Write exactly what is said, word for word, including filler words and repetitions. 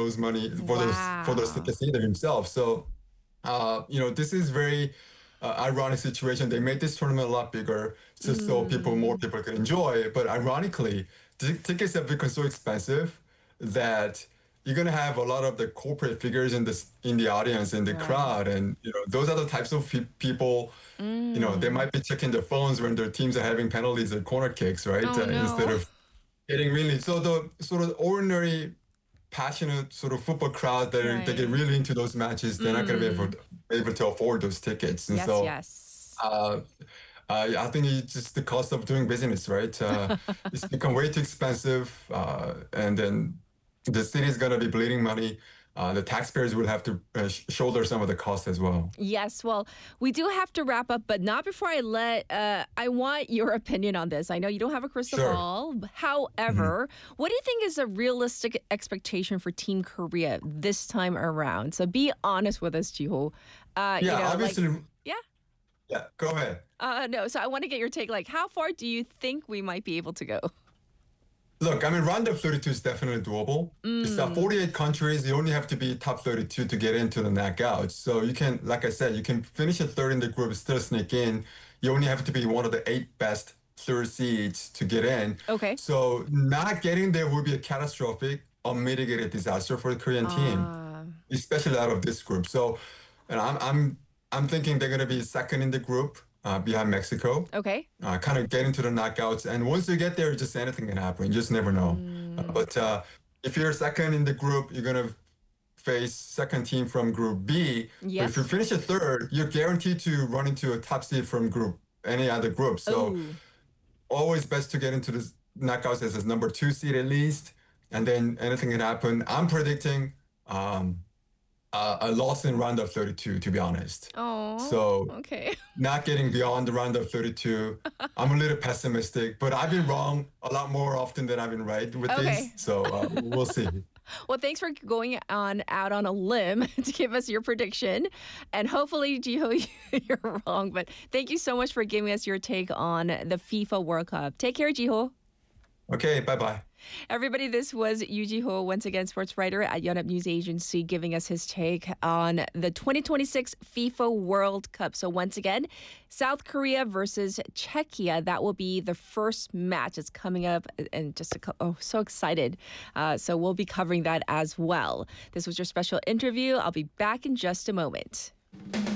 those money for those for those Wow. tickets either himself. So, uh, you know, this is very uh, ironic situation. They made this tournament a lot bigger just so people, more Mm, people could enjoy it. But ironically, t- tickets have become so expensive that you're gonna have a lot of the corporate figures in this in the audience in the right. crowd, and you know those are the types of pe- people. You know, they Mm. might be checking their phones when their teams are having penalties or corner kicks, right? Oh Uh, instead no. of getting really so the sort of ordinary passionate sort of football crowd that are, they get Right. really into those matches, they're not going to be able Mm. to, able to afford those tickets. And Yes, so yes. uh, uh, I think it's just the cost of doing business, right? Uh, it's become way too expensive, uh, and then the city is going to be bleeding money. Uh, the taxpayers will have to uh, sh- shoulder some of the cost as well. Yes, well, we do have to wrap up, but not before I let, uh, I want your opinion on this. I know you don't have a crystal Sure. ball. Mhm. However, what do you think is a realistic expectation for Team Korea this time around? So be honest with us, Jiho. Uh, you Yeah, know, like, obviously. yeah, Yeah, go ahead. uh, no. So I want to get your take. Like, how far do you think we might be able to go? Look, I mean, round of thirty-two is definitely doable. It's uh, Mm. forty-eight countries. You only have to be top thirty-two to get into the knockouts. So you can, like I said, you can finish at third in the group, still sneak in. You only have to be one of the eight best third seeds to get in. Okay. So not getting there would be a catastrophic, unmitigated disaster for the Korean team, Uh, especially out of this group. So, and I'm I'm I'm thinking they're gonna be second in the group, uh, behind Mexico, okay. uh, kind of get into the knockouts. And once you get there, just anything can happen. You just never know. Uh, Mm. but uh, if you're second in the group, you're gonna face second team from Group B. But if you Yes. finish a third, you're guaranteed to run into a top seed from Group any other group. So Oh. always best to get into the knockouts as a number two seed at least, and then anything can happen. I'm predicting um, uh, a loss in round of thirty-two, to be honest. Oh. So Okay. not getting beyond the round of thirty-two. I'm a little pessimistic, but I've been wrong a lot more often than I've been right with these. Okay. So uh, we'll see. Well, thanks for going on out on a limb to give us your prediction. And hopefully, Jiho, you're wrong. But thank you so much for giving us your take on the FIFA World Cup. Take care, Jiho. Okay, bye bye. Everybody, this was Yu Ji-ho, once again, sports writer at Yonhap News Agency, giving us his take on the twenty twenty-six FIFA World Cup. So once again, South Korea versus Czechia. That will be the first match. It's coming up, and just a, cou- oh, so excited. Uh, so we'll be covering that as well. This was your special interview. I'll be back in just a moment.